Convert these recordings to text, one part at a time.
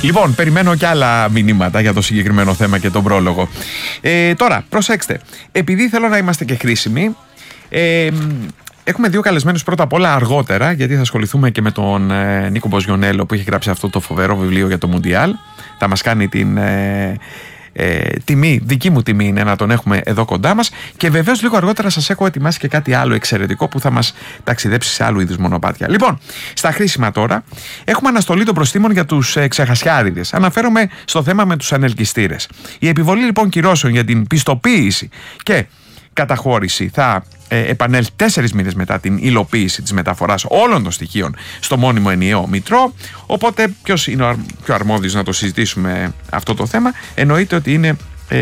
Λοιπόν, περιμένω και άλλα μηνύματα για το συγκεκριμένο θέμα και τον πρόλογο. Τώρα, προσέξτε. Επειδή θέλω να είμαστε και χρήσιμοι, έχουμε δύο καλεσμένους πρώτα απ' όλα αργότερα, γιατί θα ασχοληθούμε και με τον Νίκο Μποζιονέλο που έχει γράψει αυτό το φοβερό βιβλίο για το Μουντιάλ. Θα μας κάνει την τιμή, δική μου τιμή είναι να τον έχουμε εδώ κοντά μας. Και βεβαίως λίγο αργότερα σας έχω ετοιμάσει και κάτι άλλο εξαιρετικό που θα μας ταξιδέψει σε άλλου είδους μονοπάτια. Λοιπόν, στα χρήσιμα τώρα, έχουμε αναστολή των προστίμων για τους ξεχασιάριδες. Αναφέρομαι στο θέμα με τους ανελκυστήρες. Η επιβολή λοιπόν κυρώσεων για την πιστοποίηση και καταχώρηση θα επανέλθει 4 μήνες μετά την υλοποίηση της μεταφοράς όλων των στοιχείων στο μόνιμο ενιαίο μητρό. Οπότε ποιος είναι ο πιο αρμόδιος να το συζητήσουμε αυτό το θέμα? Εννοείται ότι είναι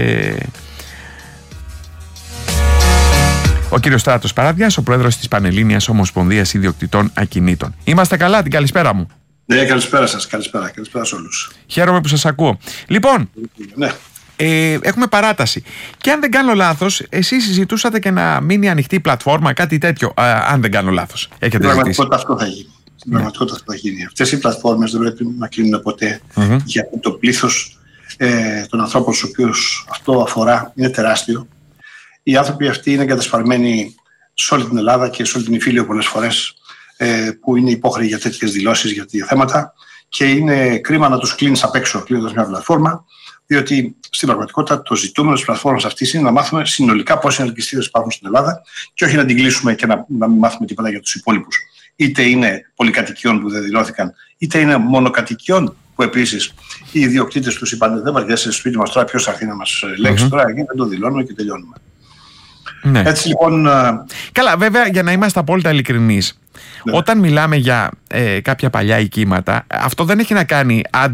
ο κύριος Στράτος Παράδιας, ο πρόεδρος της Πανελλήνιας Ομοσπονδίας Ιδιοκτητών Ακινήτων. Είμαστε καλά? Την καλησπέρα μου. Ναι, καλησπέρα σας. Καλησπέρα σε όλους. Χαίρομαι που σας ακούω. Λοιπόν, ναι. Έχουμε παράταση. Και αν δεν κάνω λάθος, εσείς συζητούσατε και να μείνει ανοιχτή η πλατφόρμα, κάτι τέτοιο. Αν δεν κάνω λάθος. Στην πραγματικότητα αυτό θα γίνει. Στην πραγματικότητα αυτό θα γίνει. Αυτές οι πλατφόρμες δεν πρέπει να κλείνουν ποτέ, γιατί το πλήθος των ανθρώπων στους οποίους αυτό αφορά είναι τεράστιο. Οι άνθρωποι αυτοί είναι εγκατασπαρμένοι σε όλη την Ελλάδα και σε όλη την Ιφίλιο πολλές φορές, που είναι υπόχρεοι για τέτοιες δηλώσεις, για τέτοια θέματα, και είναι κρίμα να τους κλείνεις απ' έξω κλείνοντας μια πλατφόρμα. Διότι στην πραγματικότητα το ζητούμενο της πλατφόρμας αυτής είναι να μάθουμε συνολικά πόσοι ανελκυστήρες υπάρχουν στην Ελλάδα και όχι να την κλείσουμε και να μην μάθουμε τίποτα για τους υπόλοιπους. Είτε είναι πολυκατοικιών που δεν δηλώθηκαν, είτε είναι μονοκατοικιών που επίσης οι ιδιοκτήτες τους είπαν: δεν βαριέσαι σπίτι μας τώρα, ποιος θα έρθει να μας ελέγξει τώρα, δεν το δηλώνουμε και τελειώνουμε. Ναι. Έτσι λοιπόν. Καλά, βέβαια, για να είμαστε απόλυτα ειλικρινείς, ναι, όταν μιλάμε για κάποια παλιά οικήματα, αυτό δεν έχει να κάνει άντε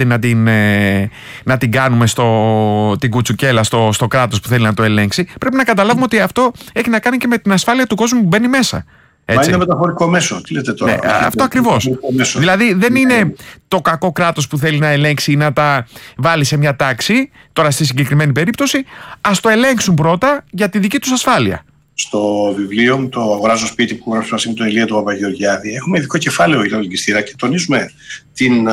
να την κάνουμε την κουτσουκέλα στο κράτος που θέλει να το ελέγξει. Πρέπει να καταλάβουμε ότι αυτό έχει να κάνει και με την ασφάλεια του κόσμου που μπαίνει μέσα. Έτσι. Μα είναι μεταφορικό μέσο. Τι λέτε τώρα? Ναι, αυτό ακριβώς. Δηλαδή δεν είναι το κακό κράτος που θέλει να ελέγξει ή να τα βάλει σε μια τάξη. Τώρα στη συγκεκριμένη περίπτωση ας το ελέγξουν πρώτα για τη δική τους ασφάλεια. Στο βιβλίο μου, το Αγοράζω σπίτι, που γράψαμε μαζί με τον Ηλία του Παπαγεωργιάδη, έχουμε ειδικό κεφάλαιο για τον ανελκυστήρα και τονίζουμε την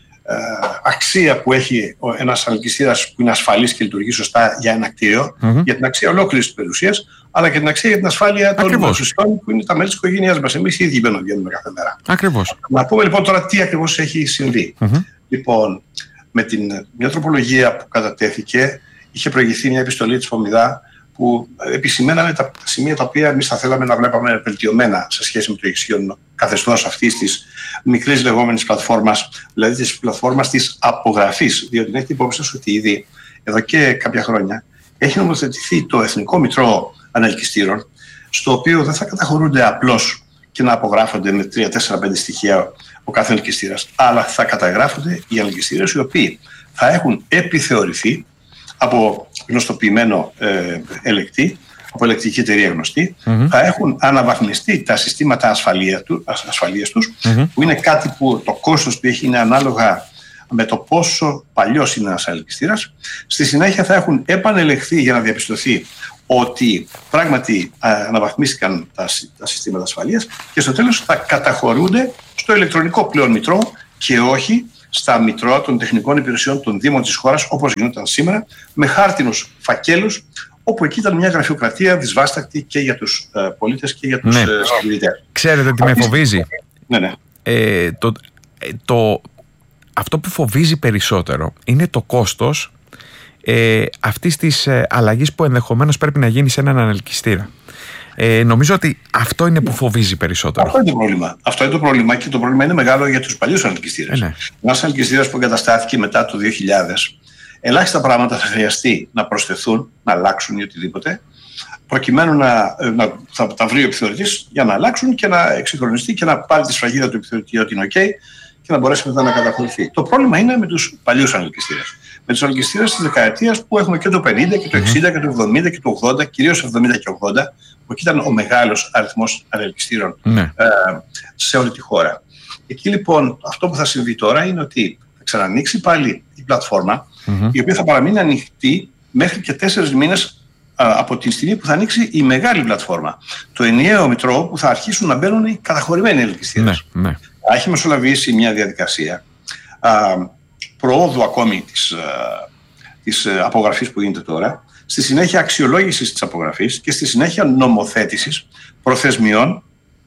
αξία που έχει ένας ανελκυστήρας που είναι ασφαλής και λειτουργεί σωστά για ένα κτίριο, για την αξία ολόκληρης της περιουσίας, αλλά και την αξία για την ασφάλεια των χρηστών που είναι τα μέλη της οικογένειάς μας. Εμείς οι ίδιοι βγαίνουμε κάθε μέρα. Ακριβώς. Να πούμε λοιπόν τώρα τι ακριβώς έχει συμβεί. Λοιπόν, με μια τροπολογία που κατατέθηκε, είχε προηγηθεί μια επιστολή της ΦΟΜΙΔΑ που επισημαίναμε τα σημεία τα οποία εμείς θα θέλαμε να βλέπαμε βελτιωμένα σε σχέση με το ισχύον καθεστώς αυτής της μικρής λεγόμενης πλατφόρμας, δηλαδή της πλατφόρμας της απογραφής. Διότι έχετε υπόψη σας ότι ήδη εδώ και κάποια χρόνια έχει νομοθετηθεί το Εθνικό Μητρό Ανελκυστήρων, στο οποίο δεν θα καταχωρούνται απλώς και να απογράφονται με 3, 4, 5 στοιχεία ο κάθε ανελκυστήρας, αλλά θα καταγράφονται οι ανελκυστήρες οι οποίοι θα έχουν επιθεωρηθεί από γνωστοποιημένο ελεκτή, από ελεκτική εταιρεία γνωστή, θα έχουν αναβαθμιστεί τα συστήματα ασφαλείας τους, που είναι κάτι που το κόστος που έχει είναι ανάλογα με το πόσο παλιός είναι ένας ανελκυστήρας. Στη συνέχεια θα έχουν επανελεχθεί για να διαπιστωθεί ότι πράγματι αναβαθμίστηκαν τα συστήματα ασφαλείας και στο τέλος θα καταχωρούνται στο ηλεκτρονικό πλέον μητρό και όχι στα μητρώα των τεχνικών υπηρεσιών των Δήμων της χώρας, όπως γινόταν σήμερα, με χάρτινους φακέλους, όπου εκεί ήταν μια γραφειοκρατία δυσβάστακτη και για τους πολίτες και για τους συντηρητές. Ξέρετε τι με φοβίζει? Ναι. Αυτό που φοβίζει περισσότερο είναι το κόστος αυτής της αλλαγής που ενδεχομένως πρέπει να γίνει σε έναν ανελκυστήρα. Νομίζω ότι αυτό είναι που φοβίζει περισσότερο. Αυτό είναι το πρόβλημα. Αυτό είναι το πρόβλημα και το πρόβλημα είναι μεγάλο για τους παλιούς ανελκυστήρες. Ένας ανελκυστήρας που εγκαταστάθηκε μετά το 2000, ελάχιστα πράγματα θα χρειαστεί να προσθεθούν, να αλλάξουν ή οτιδήποτε, προκειμένου θα τα βρει ο επιθεωρητής για να αλλάξουν και να εξυγχρονιστεί και να πάρει τη σφραγίδα του επιθεωρητή ότι είναι OK και να μπορέσει μετά να καταχωρηθεί. Το πρόβλημα είναι με τους παλιούς ανελκυστήρες. Με τους ανελκυστήρες της δεκαετίας που έχουμε και το 50 και το 60 και το 70 και το 80, κυρίως 70 και 80, που εκεί ήταν ο μεγάλος αριθμός ανελκυστήρων σε όλη τη χώρα. Εκεί λοιπόν αυτό που θα συμβεί τώρα είναι ότι θα ξανανοίξει πάλι η πλατφόρμα, η οποία θα παραμείνει ανοιχτή μέχρι και 4 μήνες από τη στιγμή που θα ανοίξει η μεγάλη πλατφόρμα. Το ενιαίο μητρό που θα αρχίσουν να μπαίνουν οι καταχωρημένοι ανελκυστήρες. Έχει μεσολαβήσει μια διαδικασία προόδου ακόμη της απογραφής που γίνεται τώρα, στη συνέχεια αξιολόγησης της απογραφής και στη συνέχεια νομοθέτησης προθεσμιών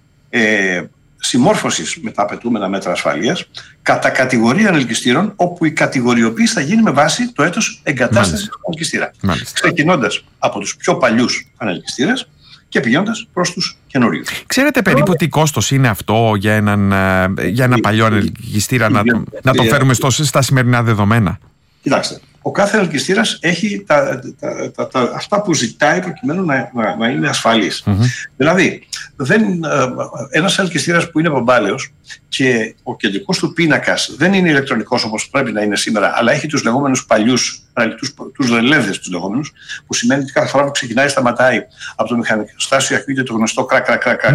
συμμόρφωσης με τα απαιτούμενα μέτρα ασφαλείας κατά κατηγορία ανελκυστήρων, όπου η κατηγοριοποίηση θα γίνει με βάση το έτος εγκατάστασης του ανελκυστήρα. Ξεκινώντας από τους πιο παλιούς ανελκυστήρες και πηγαίνοντας προς τους καινούριους. Ξέρετε περίπου τι κόστος είναι αυτό για ένα παλιό ανελκυστήρα, να το φέρουμε στα σημερινά δεδομένα? Κοιτάξτε, ο κάθε ανελκυστήρας έχει αυτά που ζητάει προκειμένου να είναι ασφαλής. Δηλαδή, ένας ανελκυστήρας που είναι παμπάλαιος και ο κεντρικός του πίνακας δεν είναι ηλεκτρονικός όπως πρέπει να είναι σήμερα, αλλά έχει τους λεγόμενους παλιούς, τους ρελέδες τους λεγόμενους, που σημαίνει ότι κάθε φορά που ξεκινάει σταματάει από το μηχανιστάσιο, ακούγεται το γνωστό κρακ,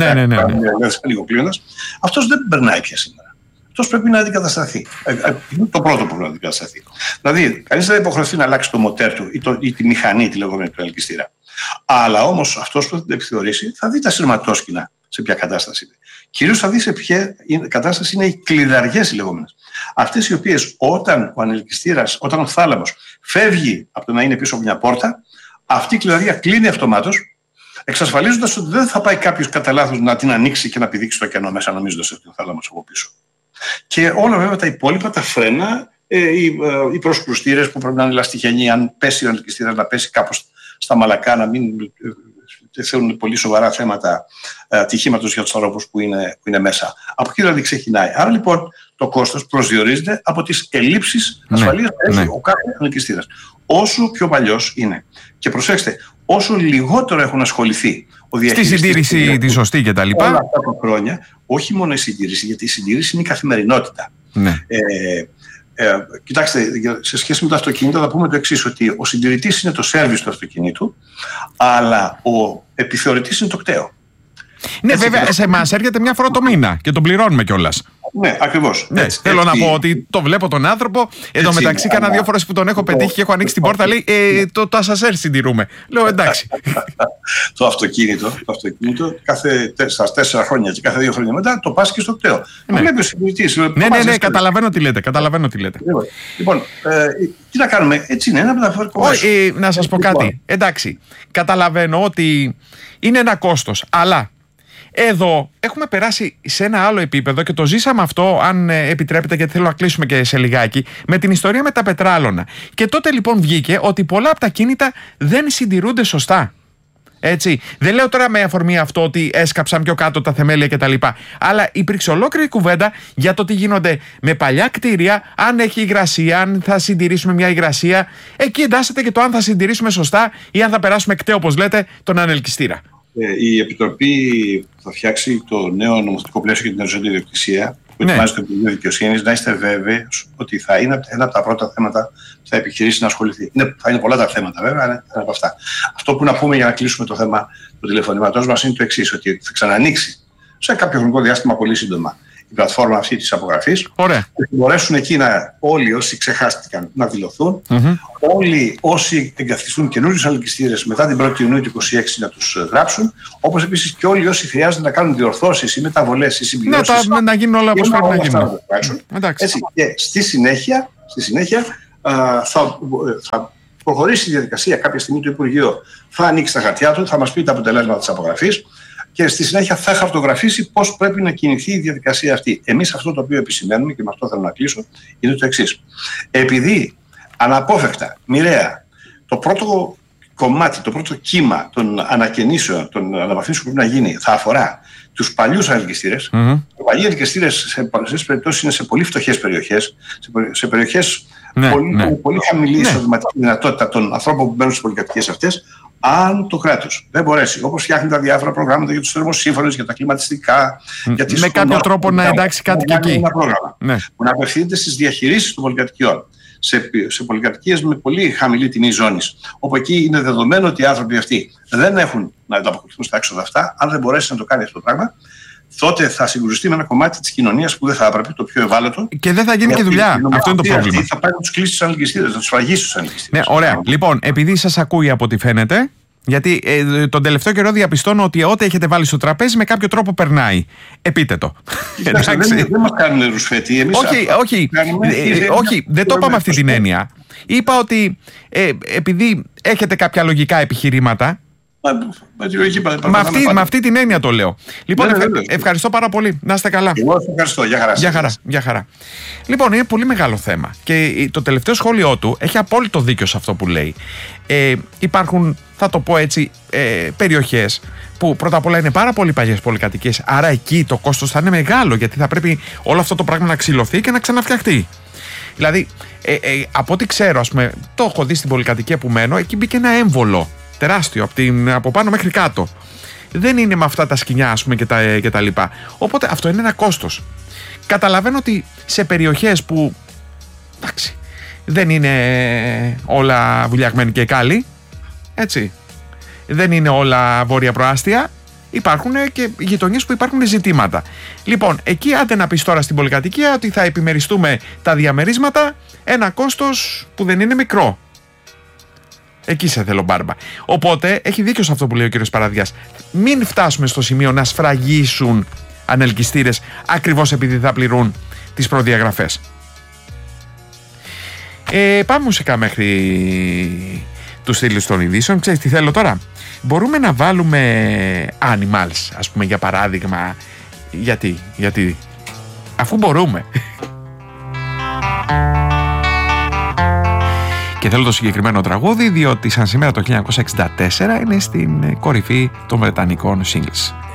λίγο κλείνοντας. Αυτός δεν περνάει πια σήμερα. Αυτός πρέπει να αντικατασταθεί. Το πρώτο που να αντικατασταθεί. Δηλαδή, κανείς δεν θα υποχρεωθεί να αλλάξει το μοτέρ του ή τη μηχανή, τη λεγόμενη του ανελκυστήρα. Αλλά όμως αυτός που θα την επιθεωρήσει θα δει τα σειρματόσκηνα σε ποια κατάσταση είναι. Κυρίως θα δει σε ποια κατάσταση είναι οι κλειδαριές οι λεγόμενες. Αυτές οι οποίες όταν ο ανελκυστήρας, όταν ο θάλαμος φεύγει από το να είναι πίσω από μια πόρτα, αυτή η κλειδαριά κλείνει αυτομάτως, εξασφαλίζοντας ότι δεν θα πάει κάποιος κατά λάθος να την ανοίξει και να πηδήξει το κενό μέσα, νομίζοντας ότι ο θάλαμος από πίσω. Και όλα βέβαια τα υπόλοιπα, τα φρένα, οι προσκρουστήρες που πρέπει να είναι ελαστιχενοί, αν πέσει ο ανελκυστήρας να πέσει κάπως στα μαλακά, να μην θέτουν πολύ σοβαρά θέματα ατυχήματος για τους ανθρώπους που είναι μέσα. Από εκεί δηλαδή ξεκινάει. Άρα λοιπόν το κόστος προσδιορίζεται από τις ελλείψεις ασφαλείας που έχει ο κάθε ανελκυστήρας. Όσο πιο παλιός είναι. Και προσέξτε, όσο λιγότερο έχουν ασχοληθεί στη συντήρηση τη σωστή και τα λοιπά. Όλα αυτά τα χρόνια, όχι μόνο η συντήρηση, γιατί η συντήρηση είναι η καθημερινότητα. Κοιτάξτε, σε σχέση με το αυτοκίνητο θα πούμε το εξής, ότι ο συντηρητής είναι το σέρβις του αυτοκινήτου, αλλά ο επιθεωρητής είναι το κτέο. Ναι, βέβαια, σε εμάς έρχεται μια φορά το μήνα και τον πληρώνουμε κιόλας. Ναι, ακριβώς. Θέλω να πω ότι το βλέπω τον άνθρωπο. Εδώ μεταξύ, κάνα 2 φορές που τον έχω πετύχει και έχω ανοίξει την πόρτα, λέει το ασανσέρ συντηρούμε. Λέω εντάξει. Το αυτοκίνητο στα 4 χρόνια και κάθε 2 χρόνια μετά το πας και στο κτέο. Βλέπει ο συντηρητής. Ναι, καταλαβαίνω τι λέτε. Λοιπόν, τι να κάνουμε, έτσι είναι ένα μεταφορικό μέσο. Να σας πω κάτι. Εντάξει, καταλαβαίνω ότι είναι ένα κόστος, αλλά εδώ έχουμε περάσει σε ένα άλλο επίπεδο και το ζήσαμε αυτό, αν επιτρέπετε, γιατί θέλω να κλείσουμε και σε λιγάκι, με την ιστορία με τα πετράλωνα. Και τότε λοιπόν βγήκε ότι πολλά από τα κίνητα δεν συντηρούνται σωστά. Έτσι. Δεν λέω τώρα με αφορμή αυτό ότι έσκαψαν πιο κάτω τα θεμέλια κτλ. Αλλά υπήρξε ολόκληρη κουβέντα για το τι γίνονται με παλιά κτίρια, αν έχει υγρασία, αν θα συντηρήσουμε μια υγρασία. Εκεί εντάσσεται και το αν θα συντηρήσουμε σωστά ή αν θα περάσουμε κταίο, όπως λέτε, τον ανελκυστήρα. Η Επιτροπή θα φτιάξει το νέο νομοθετικό πλαίσιο για την οριζόντια ιδιοκτησία, που ετοιμάζει το Υπουργείο Δικαιοσύνης, να είστε βέβαιοι ότι θα είναι ένα από τα πρώτα θέματα που θα επιχειρήσει να ασχοληθεί. Θα είναι πολλά τα θέματα, βέβαια, αλλά ένα από αυτά. Αυτό που να πούμε για να κλείσουμε το θέμα του τηλεφωνήματός μας είναι το εξής, ότι θα ξανανοίξει σε κάποιο χρονικό διάστημα πολύ σύντομα η πλατφόρμα αυτή της απογραφής. Ωραία. Θα μπορέσουν εκεί όλοι όσοι ξεχάστηκαν να δηλωθούν, όλοι όσοι εγκαθιστούν καινούριους ανελκυστήρες μετά την 1η Ιουνίου του 2026 να τους γράψουν, όπως επίσης και όλοι όσοι χρειάζονται να κάνουν διορθώσεις ή μεταβολές ή συμπληρώσεις. Ναι, να γίνουν όλα όπως πρέπει να γίνουν. Έτσι, και στη συνέχεια θα προχωρήσει η διαδικασία κάποια στιγμή το Υπουργείο, θα ανοίξει τα χαρτιά του, θα μας πει τα αποτελέσματα της απογραφής και στη συνέχεια θα χαρτογραφήσει πώς πρέπει να κινηθεί η διαδικασία αυτή. Εμείς αυτό το οποίο επισημαίνουμε, και με αυτό θέλω να κλείσω, είναι το εξής. Επειδή αναπόφευκτα, μοιραία, το πρώτο κομμάτι, το πρώτο κύμα των ανακαινήσεων, των αναβαθμίσεων που πρέπει να γίνει, θα αφορά τους παλιούς ανελκυστήρες. Οι παλιοί ανελκυστήρες σε πολλές περιπτώσεις είναι σε πολύ φτωχές περιοχές, σε περιοχές πολύ χαμηλή εισοδηματική δυνατότητα των ανθρώπων που μπαίνουν στις πολυκατοικίες αυτές. Αν το κράτος δεν μπορέσει, όπως φτιάχνει τα διάφορα προγράμματα για τους θερμοσύμφωνες, για τα κλιματιστικά, με κάποιο τρόπο να εντάξει κάτι και εκεί. Ένα πρόγραμμα που να απευθύνεται στις διαχειρίσεις των πολυκατοικιών, σε πολυκατοικίες με πολύ χαμηλή τιμή ζώνης, όπου εκεί είναι δεδομένο ότι οι άνθρωποι αυτοί δεν έχουν να ανταποκριθούν στα έξοδα αυτά. Αν δεν μπορέσει να το κάνει αυτό το πράγμα, τότε θα συγκρουστεί με ένα κομμάτι της κοινωνίας που δεν θα έπρεπε, το πιο ευάλωτο. Και δεν θα γίνει και δουλειά. Αυτό είναι το πρόβλημα. Θα πάει να τους κλείσει τους ανελκυστήρες, θα τους φραγίσει τους ανελκυστήρες. Ναι, ωραία. Λοιπόν, επειδή σας ακούει από ό,τι φαίνεται, Γιατί τον τελευταίο καιρό διαπιστώνω ότι ό,τι έχετε βάλει στο τραπέζι με κάποιο τρόπο περνάει. Πείτε το. Δεν μας κάνουν ρουσφέτη. Όχι, δεν το είπα με αυτή την έννοια. Είπα ότι επειδή έχετε κάποια λογικά επιχειρήματα. Με αυτή την έννοια το λέω. Λοιπόν, ευχαριστώ πάρα πολύ. Να είστε καλά. Εγώ ευχαριστώ. Γεια χαρά. Λοιπόν, είναι πολύ μεγάλο θέμα. Και το τελευταίο σχόλιο του έχει απόλυτο δίκιο σε αυτό που λέει. Υπάρχουν, θα το πω έτσι, περιοχές που πρώτα απ' όλα είναι πάρα πολύ παλιές πολυκατοικίες. Άρα εκεί το κόστος θα είναι μεγάλο, γιατί θα πρέπει όλο αυτό το πράγμα να ξυλωθεί και να ξαναφτιαχτεί. Δηλαδή, από ό,τι ξέρω, ας πούμε, το έχω δει στην πολυκατοικία που μένω, εκεί μπήκε ένα έμβολο τεράστιο από πάνω μέχρι κάτω. Δεν είναι με αυτά τα σκοινιά, ας πούμε, και τα λοιπά. Οπότε αυτό είναι ένα κόστος. Καταλαβαίνω ότι σε περιοχές που, εντάξει, δεν είναι όλα βουλιαγμένοι και κάλλοι, έτσι, δεν είναι όλα βόρεια προάστια, υπάρχουν και γειτονιές που υπάρχουν ζητήματα. Λοιπόν, εκεί άντε να πεις τώρα στην πολυκατοικία ότι θα επιμεριστούμε τα διαμερίσματα, ένα κόστος που δεν είναι μικρό. Εκεί σε θέλω, Μπάρμπα. Οπότε έχει δίκιο σε αυτό που λέει ο κύριος Παραδιάς. Μην φτάσουμε στο σημείο να σφραγίσουν ανελκυστήρες ακριβώς επειδή θα πληρούν τις προδιαγραφές. Πάμε μουσικά μέχρι τους στήλους των ειδήσεων. Ξέρεις τι θέλω τώρα? Μπορούμε να βάλουμε animals, ας πούμε, για παράδειγμα. Γιατί αφού μπορούμε. Και θέλω το συγκεκριμένο τραγούδι διότι σαν σήμερα το 1964 είναι στην κορυφή των βρετανικών singles.